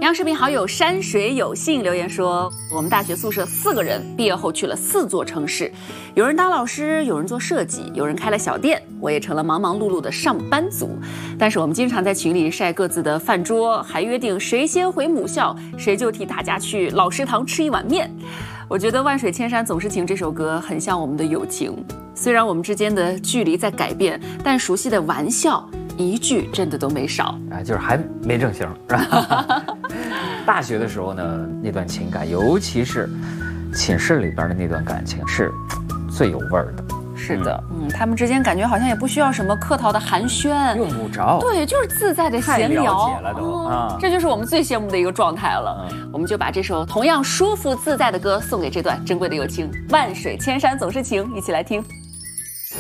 央视频好友山水有幸留言说，我们大学宿舍4个人毕业后去了4座城市，有人当老师，有人做设计，有人开了小店，我也成了忙忙碌碌的上班族。但是我们经常在群里晒各自的饭桌，还约定谁先回母校，谁就替大家去老食堂吃一碗面。我觉得《万水千山总是情》这首歌很像我们的友情，虽然我们之间的距离在改变，但熟悉的玩笑一句真的都没少啊，就是还没正形，是吧？大学的时候呢，那段情感，尤其是寝室里边的那段感情，是最有味儿的。 是的，他们之间感觉好像也不需要什么客套的寒暄， 用不着， 对，就是自在的闲聊， 太了解了都， 这就是我们最羡慕的一个状态了。我们就把这首同样舒服自在的歌送给这段珍贵的友情，万水千山总是情，一起来听。